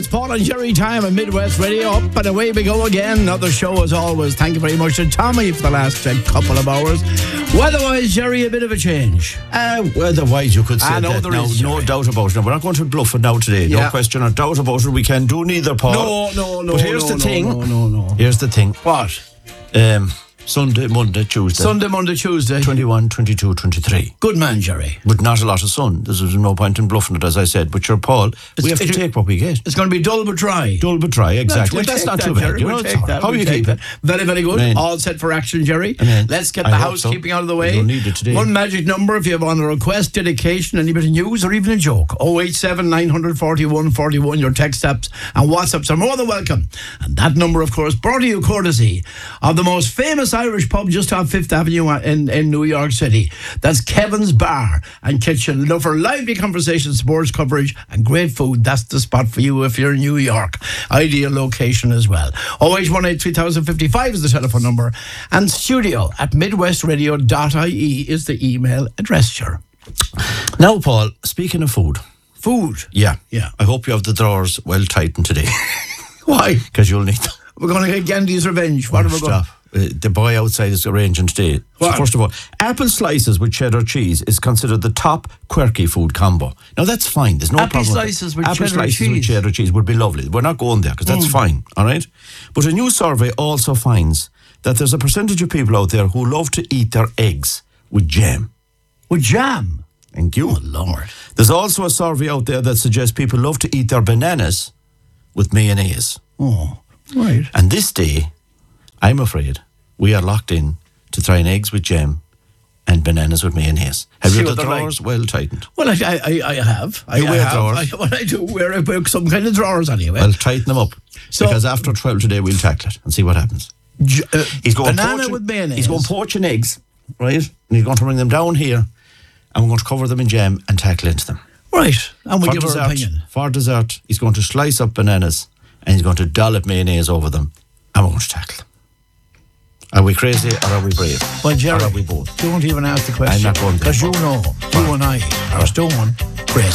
it's Paul and Jerry time on Midwest Radio. Up and away we go again. Another show as always. Thank you very much to Tommy for the last couple of hours. Weather-wise, Jerry, a bit of a change. Weather-wise, you could say that now. No doubt about it. Now, we're not going to bluff it now today. Yeah. No question or doubt about it. We can do neither, Paul. No. But here's the thing. No. Here's the thing. What? Sunday, Monday, Tuesday. 21, 22, 23. Good man, Jerry. But not a lot of sun. There's no point in bluffing it, as I said. But Paul, we have to take what we get. It's going to be dull but dry. Dull but dry, exactly. That's not too bad. How are you keeping? Very, very good. Amen. All set for action, Jerry. Amen. Let's get the housekeeping out of the way. We don't need it today. One magic number if you have on a request, dedication, any bit of news or even a joke. 087 941 41. Your text apps and WhatsApps are more than welcome. And that number, of course, brought to you courtesy of the most famous Irish pub just off 5th Avenue in New York City. That's Kevin's Bar and Kitchen. Look for lively conversation, sports coverage and great food. That's the spot for you if you're in New York. Ideal location as well. 0818 3055 is the telephone number. And studio at midwestradio.ie is the email address, sure. Now, Paul, speaking of food. Food? Yeah. I hope you have the drawers well tightened today. Why? Because you'll need them. We're going to get Gandhi's revenge. What are we going to... The boy outside is arranging today. So first of all, apple slices with cheddar cheese is considered the top quirky food combo. Now that's fine. There's no problem. Apple slices with cheddar cheese would be lovely. We're not going there because that's fine. All right. But a new survey also finds that there's a percentage of people out there who love to eat their eggs with jam. With jam? Thank you. Oh Lord. There's also a survey out there that suggests people love to eat their bananas with mayonnaise. Oh, right. And this day, I'm afraid we are locked in to trying eggs with jam and bananas with mayonnaise. Have you the drawers well tightened? Well, I have. I wear drawers. I do wear some kind of drawers anyway. Well, tighten them up. Because after 12 today, we'll tackle it and see what happens. He's going banana with mayonnaise. He's going poaching eggs, right? And he's going to bring them down here and we're going to cover them in jam and tackle into them. Right. And we'll give our opinion. For dessert, he's going to slice up bananas and he's going to dollop mayonnaise over them and we're going to tackle them. Are we crazy or are we brave? Well, Jerry, or are we both? Don't even ask the question. I'm not going to. Because you know, you and I are stone